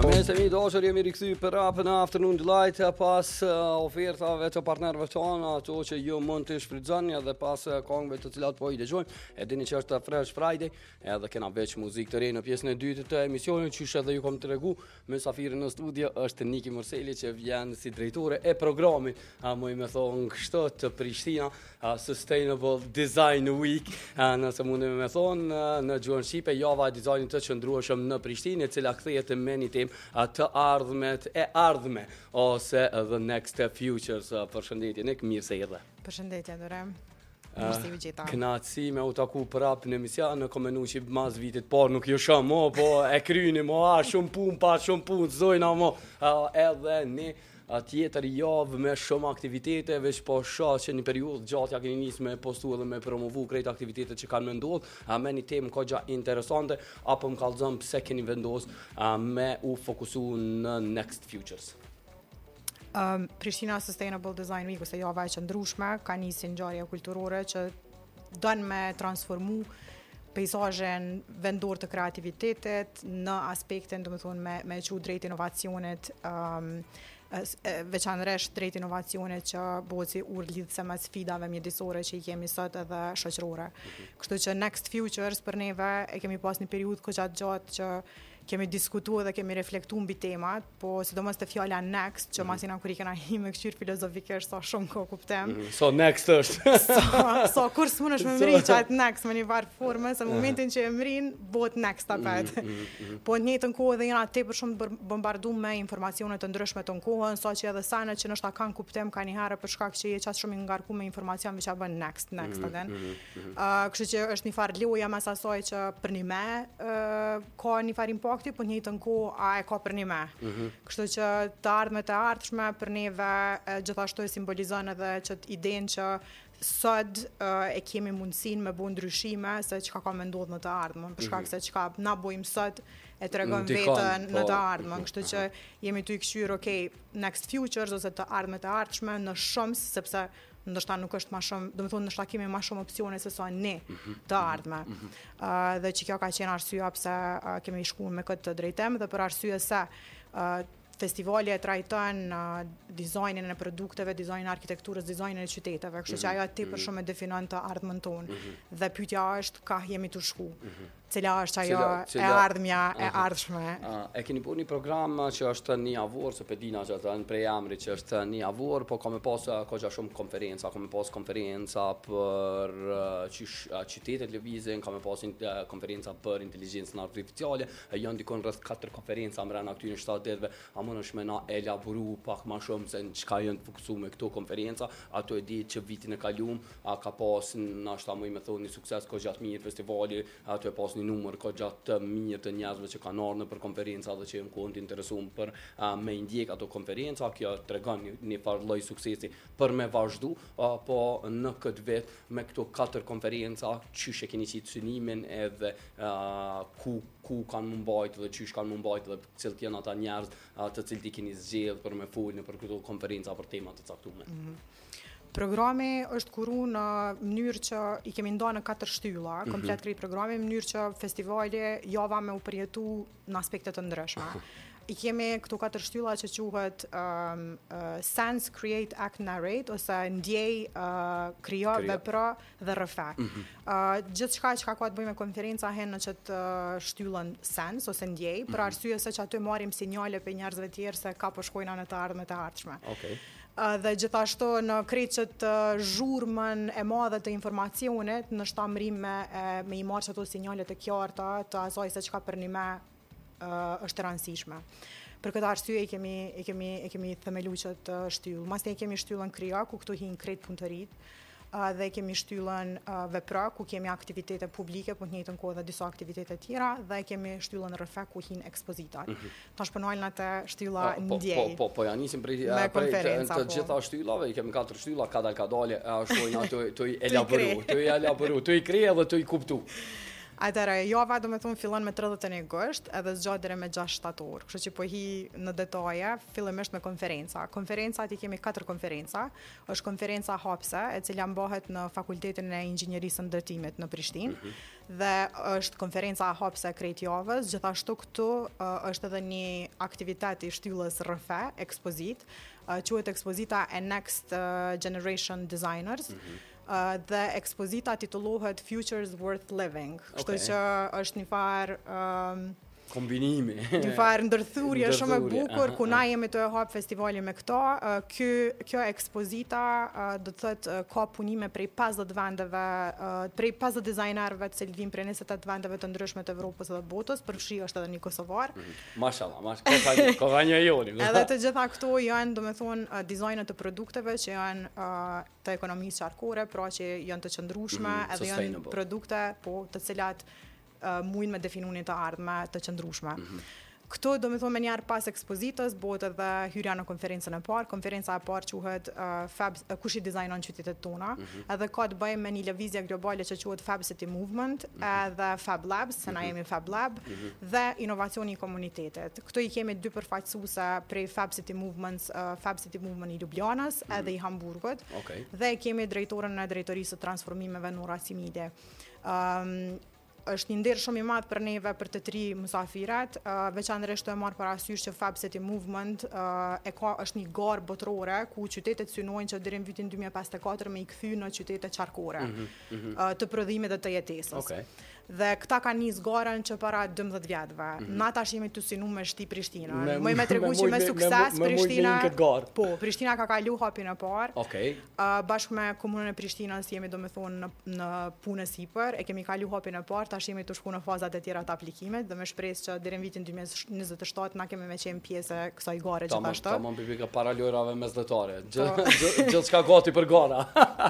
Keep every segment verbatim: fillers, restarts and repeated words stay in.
Mirë se mi dashur, jemi rikthyer për rapën e Afternoon Delight pas uh, ofertave të partnerëve tonë, ato që ju mund të shfrytëzoni edhe pas uh, këngëve të cilat po i dëgjojmë. E dini që është Fresh Friday, edhe kena veç muzikë të re në pjesën e dytë të emisionit, që edhe ju kam tregu. Mysafiri në studio është Niki Morseli, që vjen si drejtore e programit, a më më thon kështu të Prishtina uh, Sustainable Design Week, uh, nëse mundem më thon uh, në gjuhën shqipe, java e dizajnit të qëndrueshëm në Prishtinë, e cila kthehet me një temë të ardhmet e ardhme ose the next futures. Përshëndetje Nik, mirë se erdhe. Përshëndetje Dorem. Mirë se u Kënaqësi me u taku prap në emision, në komenu që mas vitit parë nuk jo shumë, mo, po e kryni, mo, a, shumë pun, pa shumë pun, zojna, mo, uh, edhe një tjetër javë me shumë aktivitete, veç po shoh që një periudhë gjatë ja keni nisë me postu edhe me promovu krejt aktivitetet që kanë me ndodhë, me një temë kogja interesante, apo më kallëzëm pse keni vendos me u fokusu në Next Futures. Um, Prishtina Sustainable Design Week, ose java e qëndrueshme, ka nisë ngjarje kulturore që don me transformu peizazhin vendor të kreativitetit në aspektin, domethënë me me çu drejt inovacionit, um, veçanërisht drejt inovacionit që bëhet si urë lidhse me sfidave mjedisore që i kemi sot edhe shoqërore. Kështu që Next Futures për neve e kemi pas një periudhë kogja gjatë që kemi diskutuar dhe kemi reflektuar mbi temat, po sidomos te fjala next, që masina kur i kena hi me këshir filozofikisht sa shumë ko kuptem. Mm -hmm. So next është. so, so kur s'munësh me mri që atë next me një varë formë, se momentin që e mrin, bëhet next tapet. Mm -hmm. Po në njëjtën kohë dhe jena tepër shumë bombarduar me informacione të ndryshme të kohën, sa që edhe sanet që nështë kanë kuptem ka një herë për shkak që je qatë shumë i ngarku me informacion që bën next, next mm -hmm. aden. Mm -hmm. uh, kështu që është një farë loja mes asaj që për një me uh, ka një farë impact, po një të kohë a e ka për një me. Mm -hmm. Kështu që të ardhmet e ardhshme për neve e, gjithashtu e simbolizon edhe që idenë që sot uh, e kemi mundësinë me bu ndryshime se çka ka me ndodhë në të ardhmen, për shkak mm -hmm. se çka na bojmë sot e tregon vetën po, në të ardhmen. Kështu që jemi ty këshyr, okay, Next Futures ose të ardhmet e ardhshme në shumë, sepse ndoshta nuk është më shumë, domethënë ndoshta kemi më shumë opsione se sa ne të ardhme. Mm -hmm. uh, dhe që kjo ka qenë arsyeja pse uh, kemi shkuar me këtë drejtim dhe për arsye se uh, festivali e trajton uh, dizajnin e produkteve, dizajnin e arkitekturës, dizajnin e qyteteve, kështu që ajo tepër shumë e definon të ardhmen tonë. Mm -hmm. Dhe pyetja është ka jemi të shku. Mm -hmm. Cila është ajo cila, cila, e ardhmja e ardhshme. Uh, e keni bërë një program që është një avor, se pedina që është në prejamri që është një avor, po ka me pas kogja shumë konferenca, ka me pas konferenca për uh, qysh, uh, qytetet lëvizjen, ka me pas uh, konferenca për inteligjencën artificiale, janë dikon rreth katër konferenca mbrana këtyre shtatë ditëve, a mund është me na elaburu pak më shumë se në çka janë fokusuar me këto konferenca, ato e di që vitin e kaluar ka pas nashta më me thonë një sukses kogja të mirë festivali, ato e pas një numër kogja të mirë të njerëzve që kanë ardhur për konferenca dhe që janë kohë të interesuar për uh, me ndjek ato konferenca. Kjo tregon një, një farë lloj suksesi për me vazhdu, uh, po në këtë vit me këto katër konferenca çysh e keni qitë synimin edhe uh, ku ku kanë më mbajt dhe qysh kanë më mbajt dhe cilët janë ata njerëz uh, të cilët i keni zgjedhur për me folë për këto konferenca për tema të caktuara. Mm -hmm. Programi është kuru në mënyrë që i kemi nda në katër shtylla, mm -hmm. komplet krejt programi, në mënyrë që festivali java me u përjetu në aspektet të ndryshme. I kemi këto katër shtylla që quhet um, uh, Sense, Create, Act, Narrate, ose ndjej, uh, krijo, vepro dhe rrëfe. Mm -hmm. uh, Gjithçka që ka ka të bëjë me konferenca hen në qëtë uh, shtyllën Sense ose ndjej, mm -hmm. për arsye se që aty marrim sinjale për njerëzve tjerë se ka po shkojna në të ardhme të ardhshme. Okay. Uh, dhe gjithashtu në krejt që të zhurmën e madhe të informacionit, në shtamërim me, me i marrë që ato sinjalet e qarta të asaj se çka për një me uh, është e rëndësishme. Për këtë arsye e kemi, e kemi, e kemi themelu që të shtyllë. Mastë e kemi shtyllën Kria, ku këtu hinë krejt punë të rritë, uh, dhe kemi shtyllën uh, Vepra, ku kemi aktivitete publike, po në njëjtën kohë dhe disa aktivitete tjera, dhe kemi shtyllën Rrëfe, ku hinë ekspozitat. Mm -hmm. Tash përnojnë atë shtylla po, ndjej. Po, po, po, ja nisim prej, prej të, të gjitha shtyllave, i kemi katër shtylla, kadal kadale, shkojnë ato të i elaboru, të i elaboru, të i krije dhe të i kuptu. Atëra, java do me thonë fillon me tridhjetë e një gusht edhe zgjat deri me gjashtë shtator. Kështu që po hi në detaje, fillimisht me konferenca. Konferencat i kemi katër konferenca. Është konferenca hapse, e cila mbahet në Fakultetin e Inxhinierisë së Ndërtimit në Prishtinë. Mm -hmm. Dhe është konferenca hapse krejt javës. Gjithashtu këtu uh, është edhe një aktivitet i shtyllës R F E, ekspozit. Uh, quhet ekspozita e Next uh, Generation Designers. Mm -hmm. Uh, dhe ekspozita titullohet Futures Worth Living. Kështu okay. që është një farë um, kombinimi. Një farë ndërthurje shumë e bukur, ku na jemi të e hap festivalin me këto. Uh, kjo, kjo ekspozita uh, do të thotë uh, ka punime prej pesëdhjetë vendeve, uh, prej pesëdhjetë dizajnerëve të cilë vinë prej njëzet e tetë vendeve të ndryshme të Evropës dhe botës, përfshi është edhe një kosovar. Mm -hmm. Mashallah, mashallah, ka ka një joni. Edhe të gjitha këto janë, do me thonë, uh, dizajnet të produkteve që janë uh, të ekonomisë qarkore, pra që janë të qëndrueshme, mm -hmm. edhe janë produkte po të cilat Uh, mujnë me definunit të ardhme të qëndrueshme. Mm -hmm. Këto do me thonë me njerë pas ekspozitës, bëhet edhe hyrja në konferencën e parë. Konferenca e parë quhet uh, Fab, uh, kush i dizajnon qytetet tona, mm -hmm. edhe ka të bëjë me një lëvizje globale që quhet Fab City Movement, mm -hmm. edhe Fab Labs, se na jemi Fab Lab, mm -hmm. dhe inovacioni i komunitetit. Këto i kemi dy përfaqësuese prej Fab City Movements, uh, Fab City Movement i Ljubljanës, mm -hmm. edhe i Hamburgut, okay. dhe kemi drejtorën e drejtorisë së transformimeve Nora Simide. Um, është një nder shumë i madh për neve për të tri musafirat, uh, veçanërisht të e marrë parasysh që Fab City Movement uh, e ka është një garë botërore ku qytetet synojnë që deri në vitin dy mijë e pesëdhjetë e katër me i kthy në qytete qarkore, mm -hmm. uh, të prodhimit dhe të jetesës. Okay. Dhe këta kanë nis garën që para dymbëdhjetë vjetëve. Mm -hmm. Na tash jemi të synu me shti Prishtina. Me, me, me tregu që me, me sukses me, me, Prishtina. Po, Prishtina ka kalu hapin e parë. Okay. Uh, bashkë me komunën e Prishtinës jemi do me thonë në, në punë sipër, e kemi kalu hapin e parë, tash jemi të shku në fazat e tjera të aplikimit, dhe me shpresë që deri në vitin dy mijë e njëzet e shtatë na kemi me qenë pjesë e kësaj gare gjithashtu. Tamam, pipika para lojrave mesdhetare. Gjithë çka gati për gara.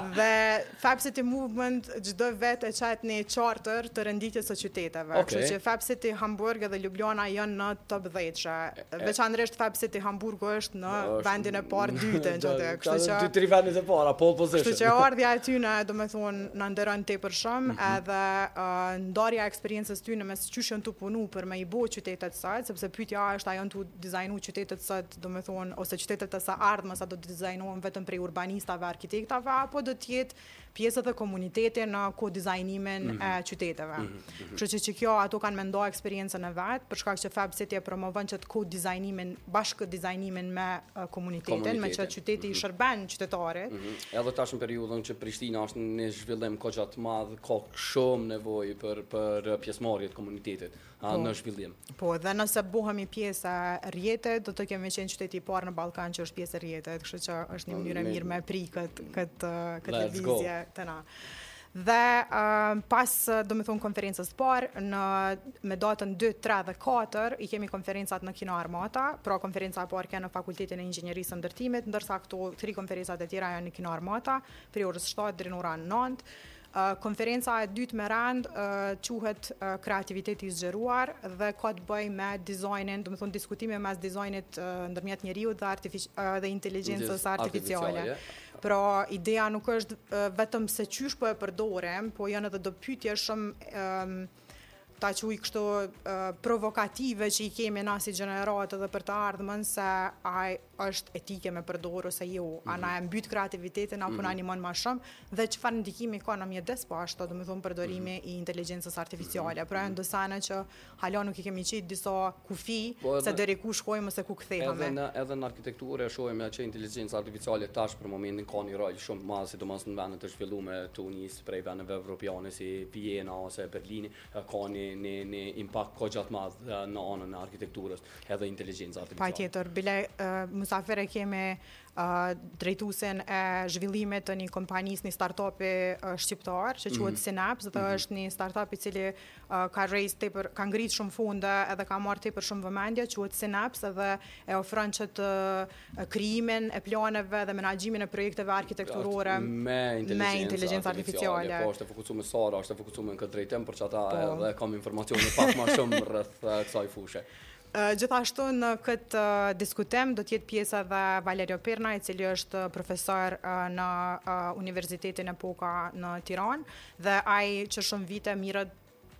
Dhe Fab City Movement çdo vit e çet në charter të renditjes së qyteteve. Okay. Kështu që Fab City Hamburg dhe Ljubljana janë në top dhjetë. Veçanërisht Fab City Hamburgu është në vendin e parë dytë aty. Kështu që dy tre vendet e para, pole position. Kështu që ardhja aty na, do të thonë, na nderon tepër shumë, edhe ndarja e eksperiencës tyne mes qysh janë të punu për me i bo qytetet sot, sepse pyetja është a janë të dizajnu qytetet sot, do me thonë, ose qytetet e sa ardhmës, a do të dizajnohen vetëm prej urbanistave, arkitektave, apo do të jetë pjesët e komunitetit në kodizajnimin mm -hmm. e qyteteve. Mm -hmm. Kështu që kjo ato kanë me nda eksperiencën e vetë, për shkak që Fab City e promovon që të kodizajnimin, bashkë dizajnimin me uh, komunitetin, me që qyteti i mm -hmm. shërben qytetarit. Mm -hmm. Edhe tash në periudhën që Prishtina është në zhvillim kogja të madh, ka shumë nevojë për për pjesëmarrje të komunitetit po, në zhvillim. Po, dhe nëse bëhemi pjesë e rjetit, do të kemi qenë qyteti i parë në Ballkan që është pjesë e rjetit, kështu që është një mënyrë mirë me pri këtë këtë këtë lëvizje të na. Dhe uh, pas, do me thonë, konferencës parë, në, me datën dy, tre dhe katër, i kemi konferencat në Kino Armata, pra konferenca parë ke në Fakultetin e Inxhinierisë së Ndërtimit, ndërsa këto tri konferencat e tjera janë në Kino Armata, prej orës shtatë deri në orën nëntë. Uh, konferenca e dytë me rand uh, quhet uh, kreativiteti i zgjeruar dhe ka të bëjë me dizajnin, do të thonë diskutime mes dizajnit uh, ndërmjet njeriut dhe, uh, dhe inteligjencës artificiale. Pra, ideja nuk është uh, vetëm se qysh po e përdorim, po janë edhe do pyetje shumë um, ta quj kështu uh, provokative që i kemi na si gjeneratë dhe për të ardhmen, se a është etike me përdorë ose jo, mm -hmm. a na e mbyt kreativitetin, apo mm -hmm. na animon ma shumë, dhe çfarë ndikimi ka në mjedes, po ashtu do të thonë përdorimi mm -hmm. i inteligjencës artificiale. Pra janë dosane që hala nuk i kemi qitë disa kufi, po edhe, se deri ku shkojmë ose ku kthehemi. Edhe në edhe në arkitekturë shohim që inteligjenca artificiale tash për momentin ka një rol shumë madh, sidomos në vende të zhvilluara Tunis, prej vendeve evropiane si Vjena ose Berlini, ka një një një impakt kogja të madh në anën e arkitekturës, edhe inteligjenca artificiale. Patjetër, bile uh, musafire kemi uh, drejtuesin e zhvillimit të një kompanisë, një startupi uh, shqiptar, që quhet mm -hmm. Synapse, dhe mm -hmm. është një startup i cili uh, ka raise tepër, ka ngrit shumë fonde edhe ka marrë tepër shumë vëmendje, quhet Synapse, edhe e ofron që të uh, krijimin e planeve dhe menaxhimin e projekteve arkitekturore me inteligjencë artificiale. Po, është fokusuar me Sara, është fokusuar në këtë drejtim, për çata po. Edhe kam informacione pak më shumë rreth kësaj fushë. Uh, gjithashtu në këtë uh, diskutim do të jetë pjesa dhe Valerio Perna, i cili është profesor uh, në uh, Universitetin e Poka në Tiranë, dhe ai që shumë vite mirët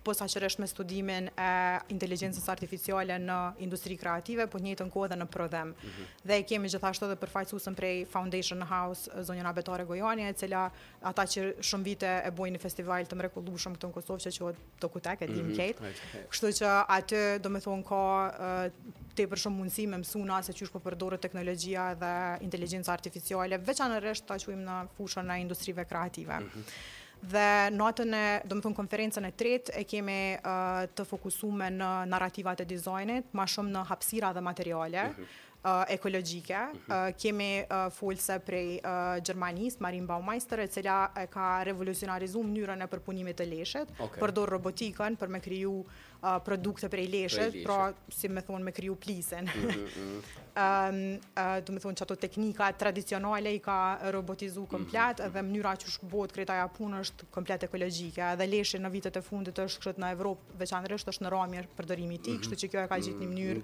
posaçërisht me studimin e inteligjencës artificiale në industri kreative, po njëjtën kohë edhe në prodhim. Mm -hmm. Dhe kemi gjithashtu edhe përfaqësuesën prej Foundation House, zonjën Betare Gojani, e cila ata që shumë vite e bojnë një festival të mrekullueshëm këtu në Kosovë që quhet Dokutek, e dim mm -hmm. Kate. Kështu që aty, domethënë, ka uh, tepër shumë mundësi me mësuna se qysh po përdoret teknologjia dhe inteligjenca artificiale, veçanërisht ta quajmë në fushën e industrive kreative. Mm -hmm. Dhe natën e, domethënë konferencën e tretë e kemi uh, të fokusuar në narrativat e dizajnit, më shumë në hapësira dhe materiale. Mm -hmm. Uh, ekologjike. Mm -hmm. uh, kemi uh, folse prej uh, Gjermanisë, Marin Baumeister, e cila e ka revolucionarizuar mënyrën e përpunimit të leshit, okay. Përdor robotikën për me kriju uh, produkte prej leshit, pra si me thonë me kriju plisën. Mm -hmm. um, uh, do me thonë që ato teknika tradicionale i ka robotizu komplet, mm -hmm. dhe mënyra që shkëbot kretaja punë është komplet ekologjike, dhe leshi në vitet e fundit është kështë në Evropë, veçanërisht është në ramje përdorimi i tij, kështu që kjo e ka gjetë një mënyrë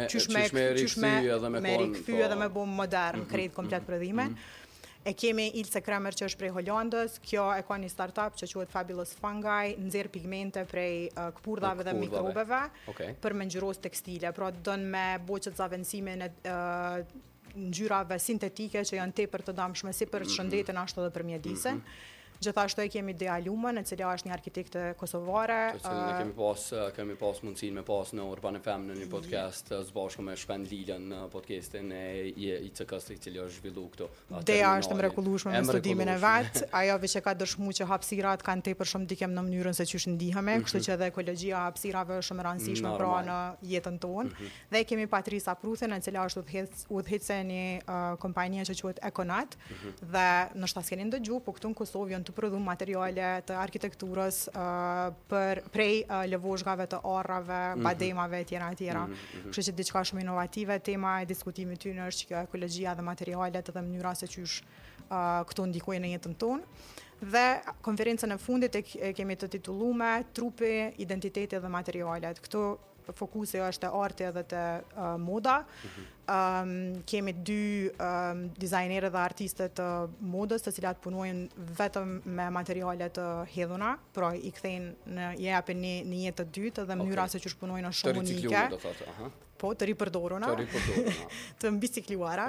qysh me me rikëthy edhe me bo modern, mm -hmm. krejt komplet prodhime. Mm -hmm. E kemi Ilse Kremer që është prej Holandës, kjo e ka një startup që quhet Fabulous Fungi, nxjerr pigmente prej uh, këpurdhave dhe mikrobeve, okay. Për me ngjyros tekstile, pra don me boqet zavendësimin e uh, ngjyrave sintetike që janë tepër të dëmshme si për shëndetin ashtu edhe për mjedisin. Mm -hmm. Gjithashtu e kemi Dea Lumën, e cila është një arkitekte kosovare. Të cilën ne kemi pas kemi pas mundësinë me pas në Urban F M në një podcast së bashku me Shpend Lilën në podcastin e I C K-s i cili është zhvilluar këtu. Dea është e mrekullueshme me studimin e vet. Ajo veç e ka dëshmuar që hapësirat kanë tepër shumë ndikim në mënyrën se çysh ndihemi, kështu që edhe ekologjia e hapësirave është shumë e rëndësishme pra në jetën tonë. Dhe kemi Patrice Apruthin, e cila është udhëheqëse e një kompanie që quhet Econat, dhe në shtas keni ndëgju, po këtu në Kosovë janë prodhu materiale të arkitekturës uh, për prej uh, lëvozhgave të arrave, mm -hmm. bademave e tjera e tjera. Mm -hmm. Kështu që diçka shumë inovative, tema e diskutimit tyne është që ekologjia dhe materialet dhe mënyra se qysh uh, këto ndikojnë në jetën tonë. Dhe konferencën e fundit e, e kemi të titulluar Trupi, identiteti dhe materialet. Këto fokusi është e arti edhe të uh, moda. Mm-hmm. um, kemi dy um, dizajnerë dhe artiste të modës, të cilat punojnë vetëm me materiale të hedhuna, pra i kthejnë në japin një, një jetë të dytë dhe mënyra okay. se qysh punojnë është shumë unike. Do thotë, aha. Po, të ripërdoruna. Të ripërdoruna. Të mbicikluara.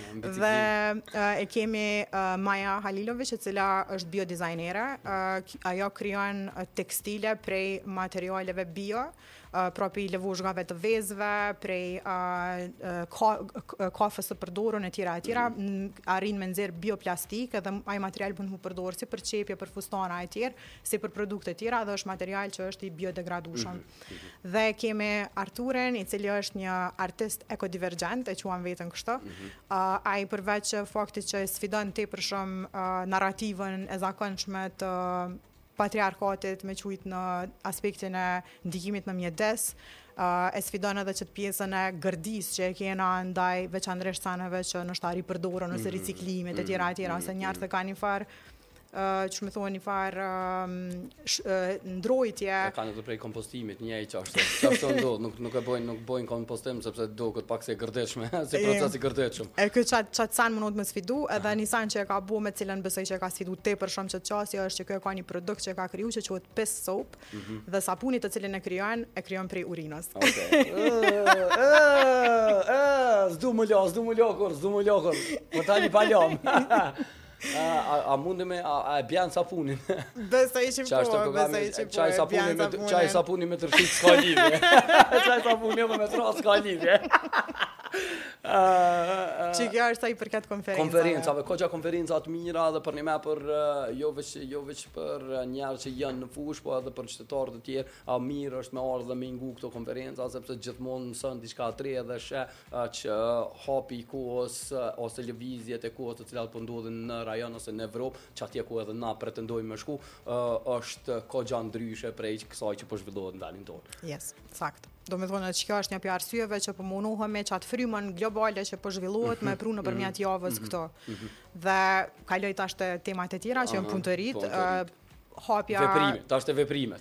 Dhe uh, e kemi uh, Maja Halilović, e cila është biodizajnere. Uh, ajo krijon tekstile prej materialeve bio, Uh, propi lëvozhgave të vezëve, prej uh, uh, kafës të përdorur e tjera e tjera, mm -hmm. arrin me nxjerr bioplastik, edhe ai material mund të përdorur si për çepje, për fustana e tjerë, si për produkte të tjera, dhe është material që është i biodegradueshëm. Mm -hmm. Dhe kemi Arturin, i cili është një artist ekodivergjent, e quajmë veten kështu. Mm -hmm. uh, ai përveç faktit që sfidon tepër shumë uh, narrativën e zakonshme të patriarkatit me qujt në aspektin e ndikimit në mjedes, uh, e sfidon edhe që të pjesën e gërdis që e kena ndaj veçanërisht sanave që nështë ta ripërdorën ose riciklimit e tjera e tjera, ose njerë të ka një farë Uh, që me thonë një farë um, uh, ndrojtje. E kanë edhe prej kompostimit, njëj që ashtë, që ashtë të ndodhë, nuk, nuk e bojnë, nuk bojnë kompostim, sepse do këtë pak se gërdeshme, se procesi gërdeshme. E këtë qatë qatë sanë mënot me sfidu, edhe një sanë që e ka bu me cilën besoj që e ka sfidu te për shumë që të qasja, është që kjo e ka një produkt që e ka kriju, që quhet Piss Soap, mm -hmm. dhe sapunit të cilin e kryon, e kryon prej urinës. Okej. Zdu më lo, zdu më lokur, zdu më lokur, po tani palom. A, a, a mundi me a, a e bjan sapunin? Besoj që po, besoj që po. Çaj sapuni me çaj sapuni me tërshit s'ka lidhje. Çaj sapuni me tërshit s'ka lidhje. Që kjo është ai përket konferencave. Konferencave, koqa konferenca të mira dhe për një me për jo veç jo veç për njerëz që janë në fushë, po edhe për qytetarë të tjerë, a mirë është me ardhur dhe me ngu këto konferenca, sepse gjithmonë mëson diçka të re dhe sheh që hapi i kohës ose lëvizjet e kohës të cilat po ndodhin në rajon ose në Evropë, që atje ku edhe na pretendojmë me shku, është kogja ndryshe prej kësaj që po zhvillohet në vendin tonë. Yes, sakt. Do me thonë që kjo është një pja arsyeve që po munohemi që atë frymën globale që po zhvillohet me pru në përmjet javës këto. Dhe kaloj tash te temat e tjera që janë punëtorit, hapja... Veprimet, tash te veprimet.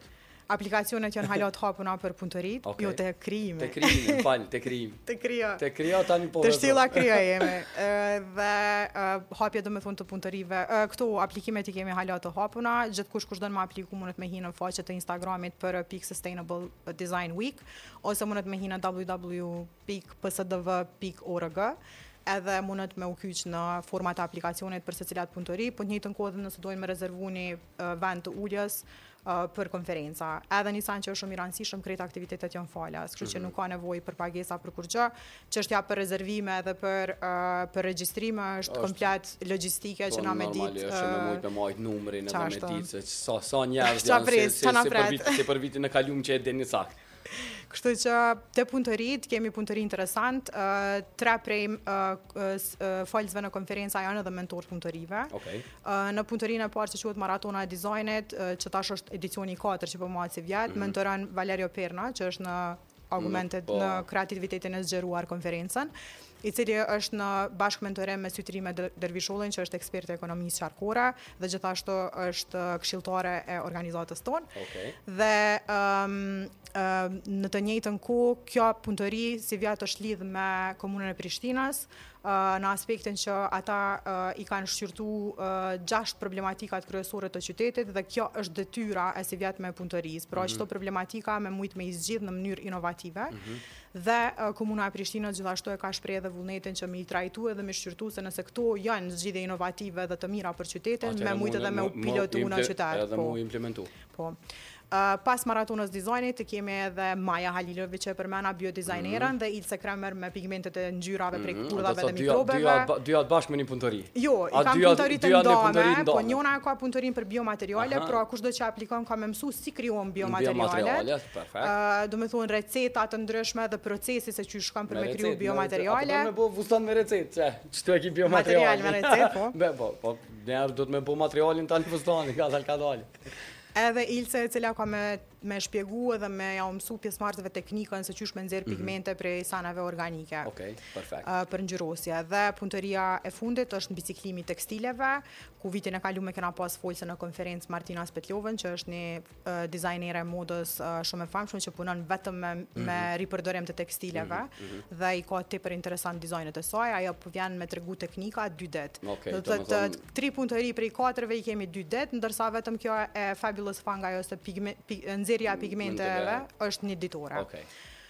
aplikacionet janë hala të hapuna për punëtorit, Okay. jo të krijimi. Te krijimi, më fal, te krijimi. Të krija. Te krija tani po. Të shtilla krija jemi. Ë, dhe uh, hapja do me thonë të punëtorive. Uh, këto aplikimet i kemi hala të hapuna, gjithkush kush don me apliku mundet me hinë në faqet e Instagramit për Peak Sustainable Design Week, ose mundet me hinë në w w w pikë p s d v pikë org. Edhe mundet me u kyç në format e aplikacionit për secilat punëtori, po të njëjtën kohë nëse dojnë me rezervuni uh, vend të uljes uh, për konferenca. Edhe nisan që është shumë i rëndësishëm, krejt aktivitetet janë falas, kështu që nuk ka nevojë për pagesa për kur gjë. Çështja për rezervime edhe për uh, për regjistrime është, është komplet logjistike që na me ditë. Normali është me mujt me marrë numrin edhe me ditë se sa sa njerëz janë se se për vit se për vitin e kaluam që e deni sakt. Kështu që te punëtorit kemi punëtori interesant, uh, tre prej uh, uh, falësve në konferenca janë edhe mentor punëtorive. Okay. Uh, në punëtorinë e parë që quhet Maratona e Dizajnit, uh, që tash është edicioni katër që po mohat si vjet, mm-hmm. mentoron Valerio Perna, që është në argumentet po. Në kreativitetin e zgjeruar konferencën, i cili është në bashkë mentorim me Sytrime Dervishollin, që është ekspert e ekonomisë qarkore dhe gjithashtu është këshilltare e organizatës tonë. Okay. Dhe um, um, në të njëjtën kohë kjo punëtori si vjet është lidh me komunën e Prishtinës, uh, në aspektin që ata uh, i kanë shqyrtu uh, gjashtë problematikat kryesore të qytetit dhe kjo është detyra e si vjet me punëtorisë. Pra mm-hmm. çdo problematika me mujt me i zgjidh në mënyrë inovative. Mm-hmm. Dhe uh, komuna e Prishtinës gjithashtu e ka shprehë edhe vullnetin që me i trajtu edhe me shqyrtu se nëse këto janë zgjidhje inovative dhe të mira për qytetin, me mujt edhe me u pilotu në qytet. Edhe mu implementu. Po. Uh, pas maratonës dizajnit kemi edhe Maja Halilovi që përmena biodizajnerën mm-hmm. dhe Ilse Kremer me pigmentet e ngjyrave prej mm-hmm. kurdhave dhe mikrobeve. Dy jatë bashkë me një punëtori. Jo, i kam punëtorit të ndame, po njona ka punëtorin për biomateriale, pra kushdo që aplikon ka me mësu si krijon biomateriale. Uh, do me thonë receta të ndryshme dhe procesi se që shkon për me, me kriju biomateriale. Apo do me bo fustan me recet, që çto e ki biomateriale. Material me recet, po. Be, po, po, njerë do të me bo materialin tani fustani, ka dal ka dal. Edhe Ilse e cila ka me, me shpjegu edhe me ja mësu pjesëmarrësve teknikën se qysh me nxjerr mm-hmm. pigmente prej sanave organike. Okej, okay, perfekt. Uh, për ngjyrosje. Dhe punëtoria e fundit është mbiciklimi tekstileve, ku vitin e kaluar kena pas folse në konferencë Martina Spetlovën, që është një uh, dizajnere modës uh, shumë e famshme që punon vetëm me, mm-hmm. me ripërdorim të tekstileve mm-hmm. dhe i ka tepër interesant dizajnet e saj, ajo po vjen me tregu teknika dy ditë. Okay, do të thotë tri punëtori prej katërve i kemi dy ditë, ndërsa vetëm kjo e Fabulous Fungi ose pigme, pig, nxjerrja e pigmenteve është një ditore. Okay.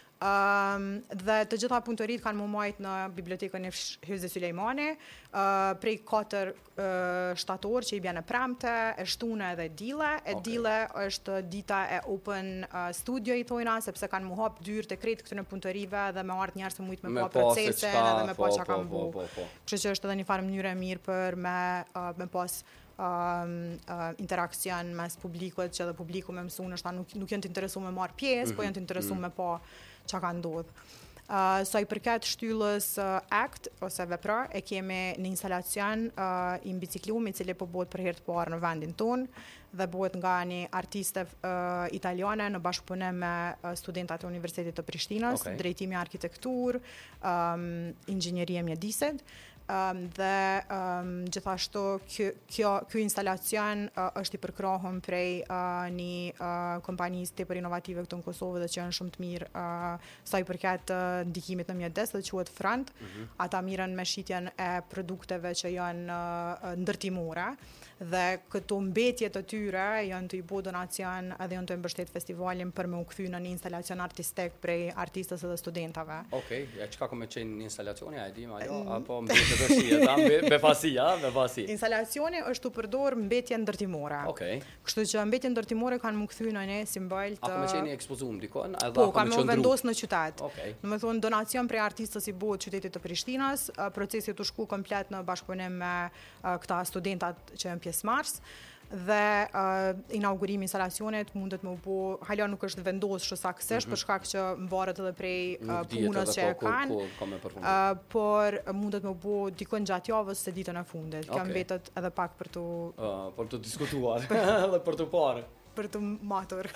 Um, dhe të gjitha punëtorit kanë më majtë në bibliotekën e Hyze Sulejmani, uh, prej katër uh, shtator që i bjene premte, e shtune dhe dile. E okay. Dile është dita e Open uh, Studio i thojna, sepse kanë më hap dyrë të krejt këtë në punëtorive dhe me artë njerë se mujtë me, me pa procese dhe me pa që kanë bu. Kështë që është edhe një farë mënyre mirë për me, uh, me pas Um, uh, interakcion mes publikut, që edhe publiku me mësu nështë nuk, nuk janë të interesu me marë pjesë, mm-hmm. po janë të interesu mm-hmm. me pa që ka ndodhë. Uh, so i përket shtyllës uh, act ose vepra e kemi në instalacion uh, i mbiciklum i cili po bëhet për herë të parë në vendin tonë dhe bëhet nga një artiste uh, italiane në bashkëpunim me uh, studentat e Universitetit të Prishtinës, okay. drejtimi arkitektur, um, inxhinierie mjedisit. Um, dhe um, gjithashtu kjo, kjo, kjo instalacion uh, është i përkrahur prej uh, një uh, kompanisë tepër inovative këtu në Kosovë dhe që janë shumë të mirë uh, sa i përket uh, ndikimit në mjedes dhe quhet Front. Mm-hmm. Ata mirën me shitjen e produkteve që janë uh, ndërtimore dhe këto mbetje të tyre janë të i bo donacion edhe janë të mbështet festivalin për me u kthy në një instalacion artistik prej artistës edhe studentave. Okej, okay, ja çka ka me qenë një instalacioni, a e di ajo mm. apo mbetje të shija, be, befasi, a, befasi. Instalacioni është të përdor mbetje ndërtimore. Okej. Okay. Kështu që mbetje ndërtimore kanë më kthy në një simbol të. A ka me qenë një ekspozum dikon, edhe po, ka me vendos në qytet. Okej. Okay. Domethënë donacion prej artistës i bëhet qytetit të Prishtinës, procesi u shku komplet në bashkëpunim me këta studentat që janë pjesëmarrës dhe uh, inaugurimi instalacionit mundet me u bë, hala nuk është vendos shumë saktësisht mm-hmm. për shkak që mvaret edhe prej uh, punës që e kanë, uh, por mundet me u bë dikon gjatë javës se ditën e fundit. Okay. Kjo mbetet edhe pak për të uh, për të diskutuar edhe për të parë, për të matur.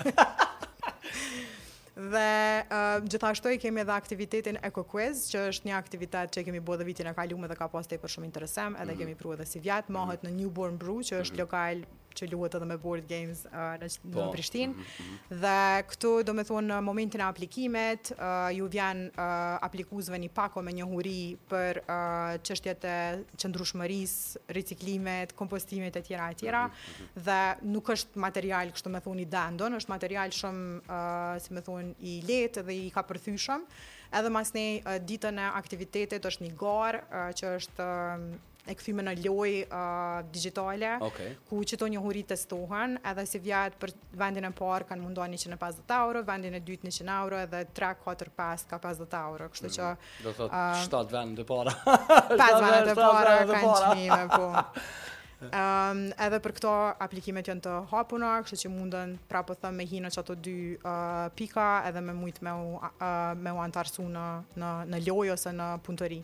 Dhe uh, gjithashtu i kemi edhe aktivitetin Eco Quiz, që është një aktivitet që kemi bërë dhe vitin e kaluar dhe ka pas tepër shumë interesant, edhe mm-hmm. kemi pru edhe si vjet, mahet mm-hmm. në Newborn Brew, që është mm-hmm. lokal që luhet edhe me board games uh, në, Po. në Prishtinë. Mhm, mhm. Dhe këtu do me thonë në momentin e aplikimet, uh, ju vjen uh, aplikuesve një pako me njohuri për uh, çështjet e qëndrueshmërisë, riciklimet, kompostimet e tjera e tjera. Dhe nuk është material kështu me thonë i dandon, është material shumë uh, si me thonë i lehtë dhe i kapërthyeshëm. Edhe mas ne uh, ditën e aktivitetit është një garë uh, që është uh, e kthyme në lojë uh, digjitale, Okay. ku qëto njohuri testohen, edhe si vjet për vendin e parë kanë munduar njëqind e pesëdhjetë euro, vendin e dytë njëqind euro, edhe tre, katër, pesë ka pesëdhjetë euro, kështu që Do thotë uh, shtat vende para. pesë vendet e para Shtat vende kanë para. çmime, po. Um, edhe për këto aplikimet janë të hapuna, kështu që mundën prapë thëm me hinë që ato dy uh, pika edhe me mujt me u, uh, me u antarësu në, në, në lojë ose në punëtori.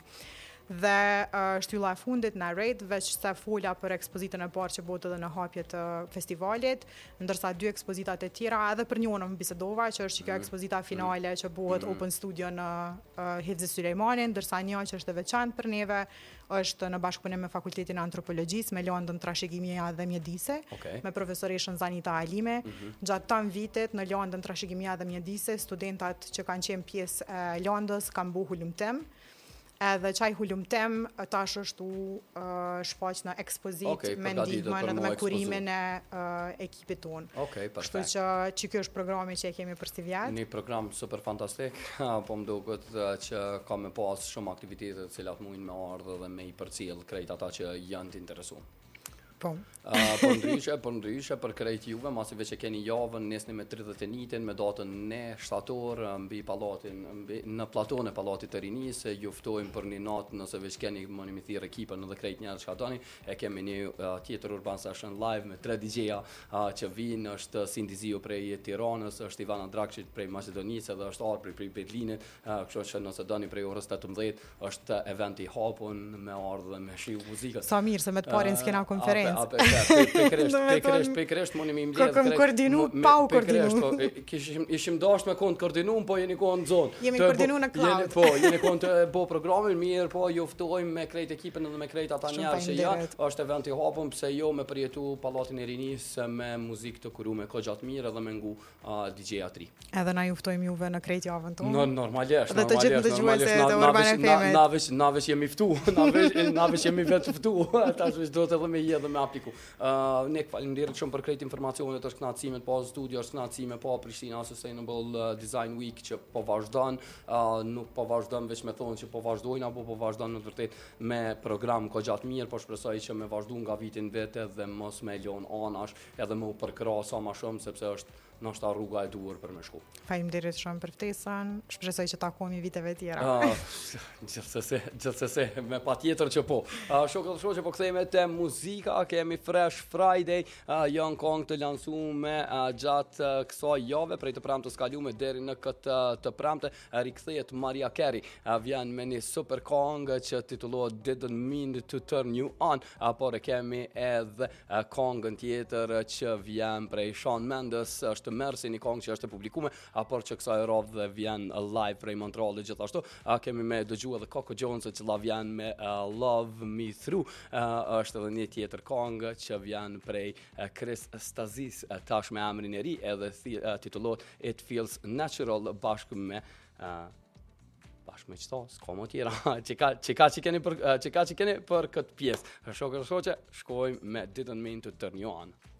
Dhe uh, shtylla e fundit në rejt, veç se fola për ekspozitën e parë që bëhet edhe në hapje të festivalit, ndërsa dy ekspozitat e tjera, edhe për njënë më bisedova, që është që kjo ekspozita finale që bëhet Open Studio në uh, Hivzi Sulejmanin, ndërsa një që është e veçantë për neve, është në bashkëpunim me Fakultetin e Antropologjisë, me lëndën trashëgimia dhe mjedise, Okay. me profesoreshën Zanita Alime. Gjatë tan vitit në lëndën trashëgimia dhe mjedise, studentat që kanë qenë pjesë e lëndës kanë bu hulumtim. Edhe qaj hulumtim tash është u uh, shfaq në ekspozit Okej, me përgatitet ndihmën për edhe mu me ekspozu. kurimin e uh, ekipit tonë. Okej, Kështu perfekt. që që ky është programi që e kemi për si vjet. Një program super fantastik, po më duket uh, që ka me pas shumë aktivitete të cilat mujnë me ardhë dhe me i përcjell krejt ata që janë të interesuar. Po. Uh, për ndryshe, për ndryshe, për krejt juve, masive që keni javën, nesni me tridhjetë e njëjtin, me datën ne shtator, mbi palatin, mbi, në platon e palatit të rinisë, ju ftojmë për një natë, nëse veç keni më një mithirë ekipën edhe krejt njerë që ka doni, e kemi një uh, tjetër Urban Session live me tre D J-a uh, që vinë, është Sindiziu prej Tiranës, është Ivana Drakshit prej Maqedonisë dhe është Arpri prej Berlinit, uh, kështu që nëse doni prej orës tetëmbëdhjetë, është eventi hapun me ardhë dhe me shiu muzikës. Sa mirë se me të parin s'kena konferencë. A, pe- pe- pikërisht, Do me pikërisht, thonë, pikërisht mundi mi kë- mbledh. këm krejt- koordinu, mu- me- pa u pikërisht, koordinu. po, e, kishim ishim dashur me kon koordinuar, po jeni kon në zonë. Jemi Të koordinu bo- në cloud. Jeni, po, jeni kon të bo programin mirë, po ju ftojmë me krejt ekipën edhe me krejt ata Shumë njerëz që janë. faleminderit. Është event i hapur, pse jo me përjetu pallatin e rinisë me muzikë të kuruar me kohë të mirë edhe me ngu uh, D J-a tri. Edhe na ju ftojmë juve në krejt javën tonë. No, normalisht, Dhe të gjithë normalisht, dëgjuesit normalisht, e na- na Urban veç- F M-it. na- na veç na veç jemi ftu, na veç na veç jemi vetë ftu. Tash veç do të edhe me je dhe me apliku. Uh, ne faleminderit shumë për krejt informacionet, është kënaqësime pa studio, është kënaqësime pa Prishtina Sustainable uh, Design Week që po vazhdon, uh, nuk po vazhdon veç me thonë që po vazhdojnë apo po vazhdon në të vërtet me program ko gjatë mirë, po shpresoj që me vazhdu nga vitin vete dhe mos me lon anash edhe me u përkra sa më shumë sepse është ndoshta rruga e duhur për me shku. Faleminderit shumë për ftesën. Shpresoj që takohemi viteve tjera. Uh, gjithsesi, gjithsesi, me patjetër që po. Uh, Shokë dhe shoqe, po kthehemi te muzika, kemi Fresh Friday, uh, janë këngë të lansuar uh, gjatë uh, kësaj jave, prej të premtës kaluame deri në këtë uh, të premte, uh, rikthehet Mariah Carey, uh, vjen me një super këngë që titullohet Didn't Mean to Turn You On, uh, por e kemi edhe uh, këngën tjetër uh, që vjen prej Shawn Mendes, është Mercy, një këngë që është e publikuar, uh, por që kësaj radhe vjen uh, live prej Montrealit gjithashtu. Uh, kemi me dëgju edhe Coco Jones që la vjen me uh, Love Me Through, uh, është edhe një tjetër këngë që vjen prej uh, Chris Stazis, uh, tash me emrin e ri, edhe thi, uh, titullohet It Feels Natural bashkë me uh, bashkë me qëto, s'ka më tjera, që ka që ka që keni për uh, që ka që keni për këtë pjesë. Shokë shoqe, shkojmë me Didn't Mean to Turn You On.